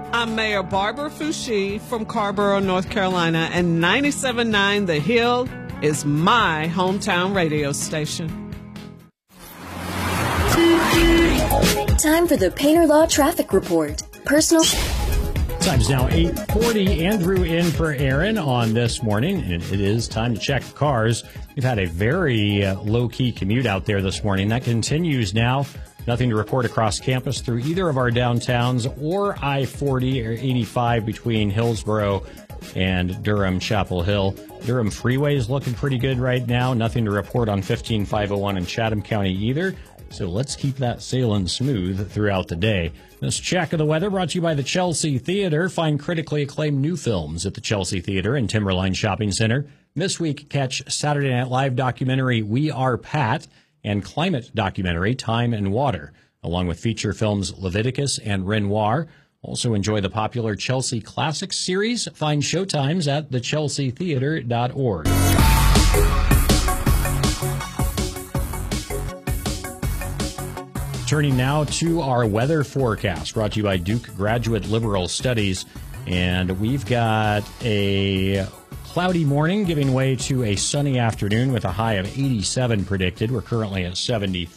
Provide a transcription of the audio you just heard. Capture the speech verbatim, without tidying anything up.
I'm Mayor Barbara Foushee from Carborough, North Carolina, and ninety-seven point nine The Hill is my hometown radio station. Time for the Painter Law Traffic Report. Personal... Time's now eight forty. Andrew in for Aaron on this morning, and it is time to check cars. We've had a very uh, low-key commute out there this morning. That continues now. Nothing to report across campus through either of our downtowns or I forty or eighty-five between Hillsborough and Durham Chapel Hill. Durham Freeway is looking pretty good right now. Nothing to report on fifteen five oh one in Chatham County either. So let's keep that sailing smooth throughout the day. This check of the weather brought to you by the Chelsea Theater. Find critically acclaimed new films at the Chelsea Theater and Timberline Shopping Center. This week, catch Saturday Night Live documentary We Are Pat and climate documentary Time and Water, along with feature films Leviticus and Renoir. Also enjoy the popular Chelsea Classics series. Find showtimes at the chelsea theater dot org. Turning now to our weather forecast, brought to you by Duke Graduate Liberal Studies. And we've got a cloudy morning giving way to a sunny afternoon with a high of eighty-seven predicted. We're currently at seventy.